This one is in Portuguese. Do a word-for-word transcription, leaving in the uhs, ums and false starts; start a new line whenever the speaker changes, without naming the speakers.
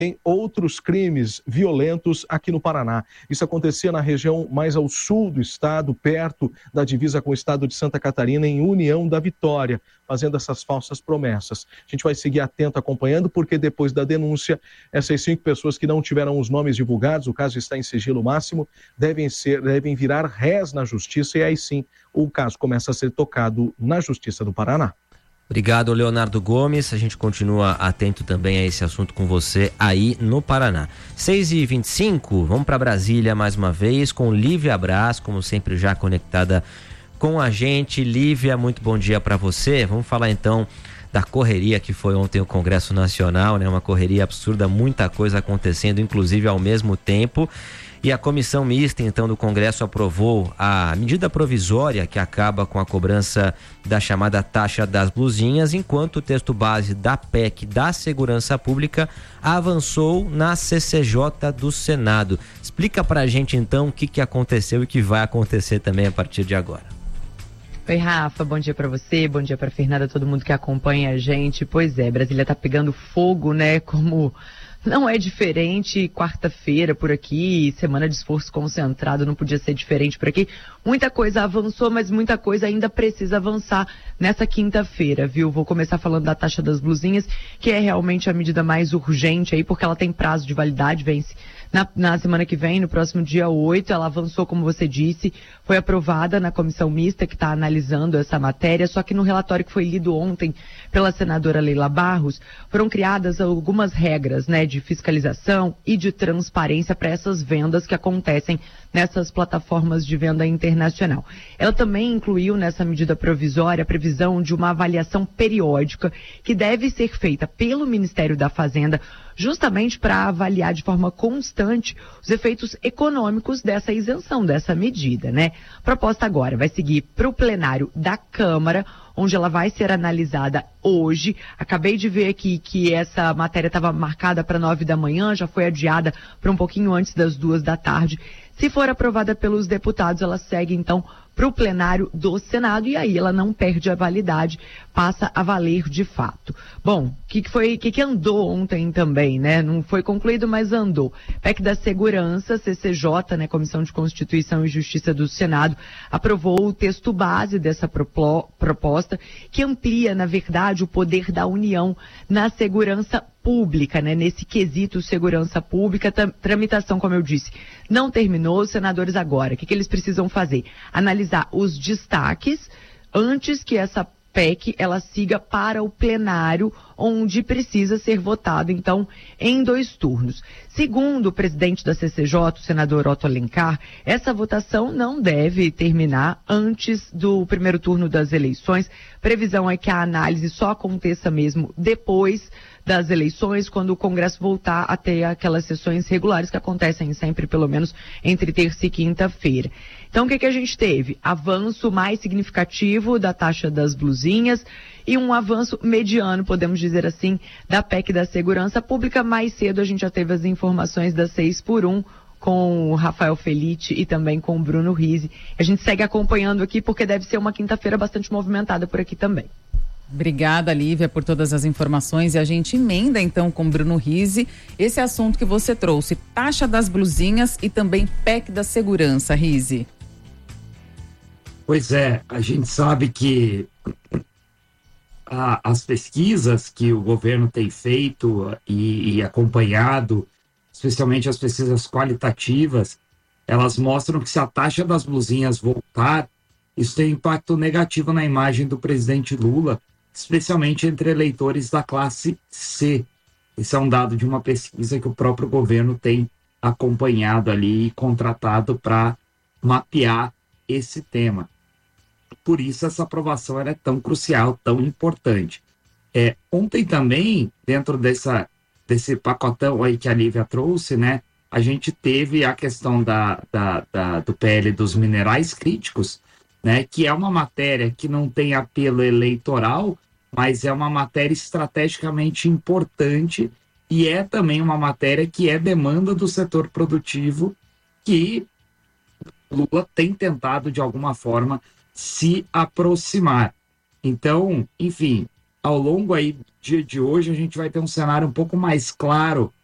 Tem outros crimes violentos aqui no Paraná. Isso acontecia na região mais ao sul do estado, perto da divisa com o estado de Santa Catarina, em União da Vitória, fazendo essas falsas promessas. A gente vai seguir atento acompanhando, porque depois da denúncia, essas cinco pessoas que não tiveram os nomes divulgados, o caso está em sigilo máximo, devem ser, devem virar réis na justiça, e aí sim o caso começa a ser tocado na Justiça do Paraná.
Obrigado, Leonardo Gomes. A gente continua atento também a esse assunto com você aí no Paraná. seis e vinte e cinco, vamos para Brasília mais uma vez com Lívia Braz, como sempre já conectada com a gente. Lívia, muito bom dia para você. Vamos falar então da correria que foi ontem o Congresso Nacional, né? Uma correria absurda, muita coisa acontecendo, inclusive ao mesmo tempo. E a comissão mista, então, do Congresso aprovou a medida provisória que acaba com a cobrança da chamada taxa das blusinhas, enquanto o texto base da P E C da Segurança Pública avançou na C C J do Senado. Explica pra gente, então, o que, que aconteceu e o que vai acontecer também a partir de agora.
Oi, Rafa, bom dia pra você, bom dia pra Fernanda, todo mundo que acompanha a gente. Pois é, Brasília tá pegando fogo, né, como... Não é diferente, quarta-feira por aqui, semana de esforço concentrado, não podia ser diferente por aqui. Muita coisa avançou, mas muita coisa ainda precisa avançar nessa quinta-feira, viu? Vou começar falando da taxa das blusinhas, que é realmente a medida mais urgente aí, porque ela tem prazo de validade, vence na, na semana que vem, no próximo dia oito. Ela avançou, como você disse, foi aprovada na comissão mista que está analisando essa matéria, só que no relatório que foi lido ontem pela senadora Leila Barros, foram criadas algumas regras, né, de fiscalização e de transparência para essas vendas que acontecem nessas plataformas de venda internacional. Ela também incluiu nessa medida provisória a previsão de uma avaliação periódica que deve ser feita pelo Ministério da Fazenda, justamente para avaliar de forma constante os efeitos econômicos dessa isenção, dessa medida, né? A proposta agora vai seguir para o plenário da Câmara, onde ela vai ser analisada hoje. Acabei de ver aqui que essa matéria estava marcada para nove da manhã, já foi adiada para um pouquinho antes das duas da tarde. Se for aprovada pelos deputados, ela segue então para o plenário do Senado e aí ela não perde a validade, passa a valer de fato. Bom, o que, que foi, que, que andou ontem também, né? Não foi concluído, mas andou. P E C da Segurança, C C J, né? Comissão de Constituição e Justiça do Senado, aprovou o texto base dessa proplo, proposta, que amplia, na verdade, o poder da União na segurança pública, né? Nesse quesito segurança pública, tramitação, como eu disse, não terminou. Os senadores agora, o que, que eles precisam fazer? Analisar os destaques antes que essa P E C ela siga para o plenário, onde precisa ser votado, então, em dois turnos. Segundo o presidente da C C J, o senador Otto Alencar, essa votação não deve terminar antes do primeiro turno das eleições. Previsão é que a análise só aconteça mesmo depois das eleições, quando o Congresso voltar a ter aquelas sessões regulares que acontecem sempre, pelo menos, entre terça e quinta-feira. Então, o que, que a gente teve? Avanço mais significativo da taxa das blusinhas e um avanço mediano, podemos dizer assim, da P E C da Segurança Pública. Mais cedo a gente já teve as informações das seis por um, com o Rafael Felitti e também com o Bruno Rizzi. A gente segue acompanhando aqui, porque deve ser uma quinta-feira bastante movimentada por aqui também.
Obrigada, Lívia, por todas as informações. E a gente emenda, então, com Bruno Rizzi, esse assunto que você trouxe, taxa das blusinhas e também P E C da Segurança, Rizzi.
Pois é, a gente sabe que a, as pesquisas que o governo tem feito e, e acompanhado, especialmente as pesquisas qualitativas, elas mostram que se a taxa das blusinhas voltar, isso tem impacto negativo na imagem do presidente Lula, especialmente entre eleitores da classe C. Esse é um dado de uma pesquisa que o próprio governo tem acompanhado ali e contratado para mapear esse tema. Por isso essa aprovação ela é tão crucial, tão importante. É, ontem também, dentro dessa, desse pacotão aí que a Lívia trouxe, né, a gente teve a questão da, da, da, do P L dos minerais críticos, né, que é uma matéria que não tem apelo eleitoral, mas é uma matéria estrategicamente importante e é também uma matéria que é demanda do setor produtivo, que Lula tem tentado, de alguma forma, se aproximar. Então, enfim, ao longo aí do dia de hoje, a gente vai ter um cenário um pouco mais claro